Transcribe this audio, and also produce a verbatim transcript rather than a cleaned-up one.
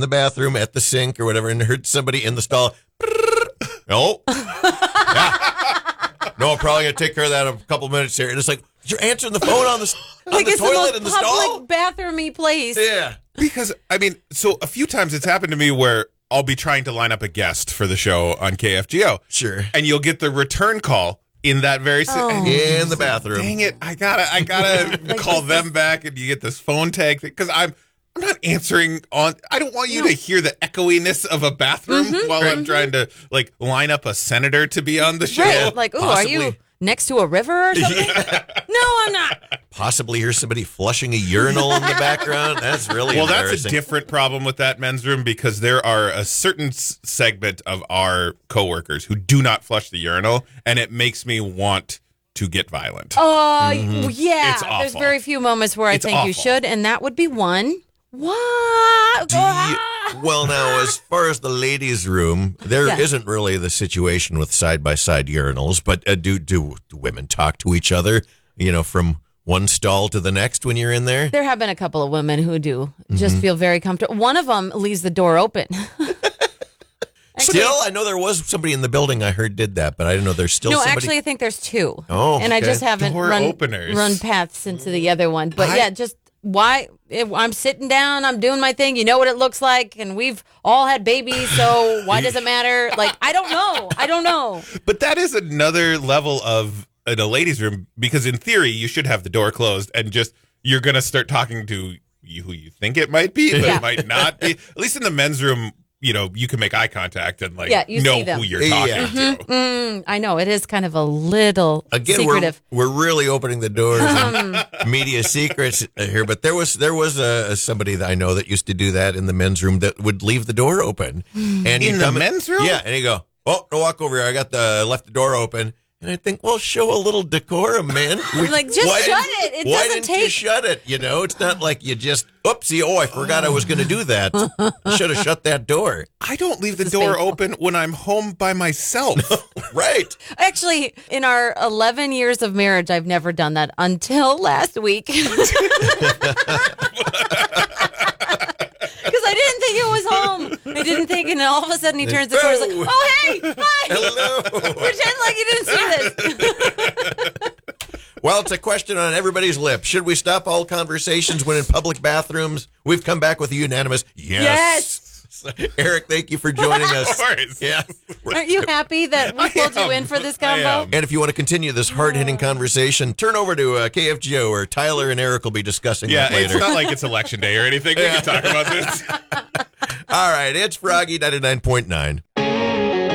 the bathroom at the sink or whatever and heard somebody in the stall. No. Yeah. No, I'm probably going to take care of that in a couple minutes here. And it's like, you're answering the phone on the, on like the it's toilet the in the most stall? public bathroomy place. Yeah. Because, I mean, so a few times it's happened to me where I'll be trying to line up a guest for the show on K F G O. Sure. And you'll get the return call in that very... Oh. and In the bathroom. Dang it, I gotta, I gotta call them back and you get this phone tag thing. Because I'm... I'm not answering on. I don't want you No. to hear the echoiness of a bathroom Mm-hmm, while I'm mm-hmm. trying to like line up a senator to be on the show. Right. Like, ooh, Possibly. are you next to a river or something? No, I'm not. Possibly hear somebody flushing a urinal in the background. That's really Well, that's a embarrassing. different problem with that men's room because there are a certain s- segment of our coworkers who do not flush the urinal, and it makes me want to get violent. Uh, Mm-hmm. yeah. It's There's awful. very few moments where I It's think you awful. should, and that would be one. What? Do you- well, now, as far as the ladies' room, there Yeah. not really the situation with side-by-side urinals, but uh, do, do do women talk to each other, you know, from one stall to the next when you're in there? There have been a couple of women who do just Mm-hmm. feel very comfortable. One of them leaves the door open. Still, I know there was somebody in the building I heard did that, but I didn't know there's still no, somebody. actually, I think there's two. Oh, and I okay. just haven't Door run openers. run paths into the other one. But I- yeah, just why if I'm sitting down, I'm doing my thing. You know what it looks like, and we've all had babies, so why does it matter? Like I don't know. I don't know. But that is another level of in a ladies' room because in theory you should have the door closed and just you're gonna start talking to you who you think it might be, but Yeah. it might not be. At least in the men's room, you know, you can make eye contact and like Yeah, you know see them. who you're talking Yeah. to. Mm, I know it is kind of a little Again, secretive. we're we're really opening the doors and media secrets here. But there was there was a, somebody that I know that used to do that in the men's room that would leave the door open. And he'd In the come men's room? Yeah, and he'd go, "Oh, don't walk over here. I got the left the door open." And I think, well, show a little decorum, man. We- Like, just why shut didn't- it. It why doesn't didn't you take- shut it? You know, it's not like you just, oopsie, oh, I forgot I was going to do that. Should have shut that door. I don't leave the This is door painful. open when I'm home by myself. Right. Actually, in our eleven years of marriage, I've never done that until last week. Because I didn't think it was home. I didn't think, and then all of a sudden he turns the corner. He's like, "Oh, hey, hi!" Hello. Pretend like you didn't see this. Well, it's a question on everybody's lips. Should we stop all conversations when in public bathrooms? We've come back with a unanimous yes. Eric, thank you for joining us. Of course. Yeah. Aren't you happy that we I pulled you am. in for this I combo? am. And if you want to continue this hard-hitting conversation, turn over to uh, K F G O where Tyler and Eric will be discussing Yeah, that it's later. not like it's election day or anything. We can talk about this. All right, it's Froggy ninety-nine point nine.